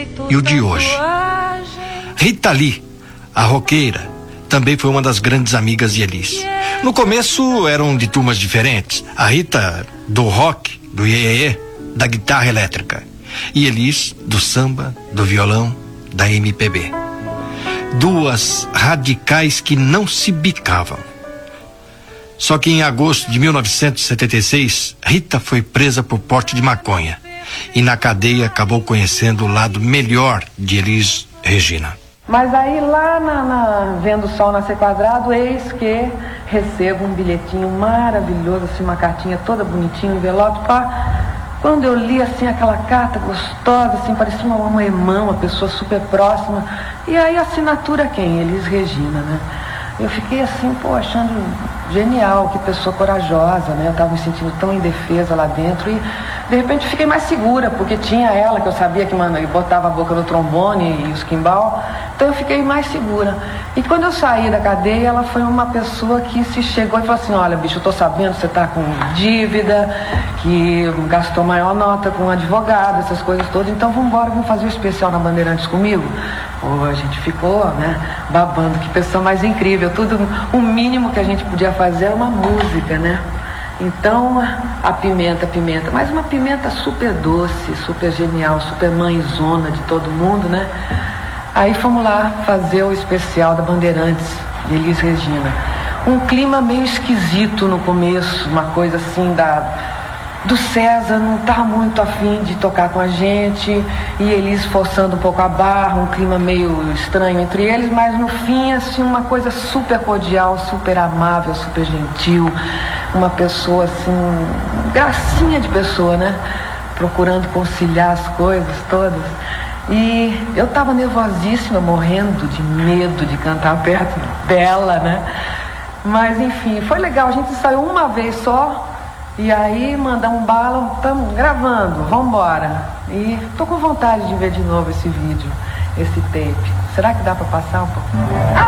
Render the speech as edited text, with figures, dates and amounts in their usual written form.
e o de hoje. Rita Lee, a roqueira, também foi uma das grandes amigas de Elis. No começo eram de turmas diferentes. A Rita do rock, do iê, da guitarra elétrica, e Elis do samba, do violão, da MPB. Duas radicais que não se bicavam. Só que em agosto de 1976, Rita foi presa por porte de maconha e na cadeia acabou conhecendo o lado melhor de Elis Regina. Mas aí lá vendo o sol nascer quadrado, eis que recebo um bilhetinho maravilhoso, assim, uma cartinha toda bonitinha, um envelope, pá. Quando eu li, assim, aquela carta gostosa, assim, parecia uma irmã, uma pessoa super próxima. E aí a assinatura quem? Elis Regina, né? Eu fiquei assim, pô, achando genial, que pessoa corajosa, né? Eu tava me sentindo tão indefesa lá dentro e de repente fiquei mais segura, porque tinha ela, que eu sabia que, mano, ele botava a boca no trombone e os quimbal, então eu fiquei mais segura. E quando eu saí da cadeia, ela foi uma pessoa que se chegou e falou assim, olha, bicho, eu tô sabendo que você tá com dívida, que gastou maior nota com um advogado, essas coisas todas, então vamos fazer o especial na Bandeirantes comigo? Pô, a gente ficou, né, babando, que pessoa mais incrível, tudo, o mínimo que a gente podia fazer era uma música, né? Então, a pimenta, mas uma pimenta super doce, super genial, super mãezona de todo mundo, né? Aí fomos lá fazer o especial da Bandeirantes, de Elis Regina. Um clima meio esquisito no começo, uma coisa assim do César não tá muito afim de tocar com a gente, e eles forçando um pouco a barra, um clima meio estranho entre eles, mas no fim, assim, uma coisa super cordial, super amável, super gentil, uma pessoa, assim, gracinha de pessoa, né? Procurando conciliar as coisas todas. E eu tava nervosíssima, morrendo de medo de cantar perto dela, né? Mas, enfim, foi legal, a gente ensaiou uma vez só, e aí mandamos bala, estamos gravando, vamos embora. E tô com vontade de ver de novo esse vídeo, esse tape. Será que dá para passar um pouquinho?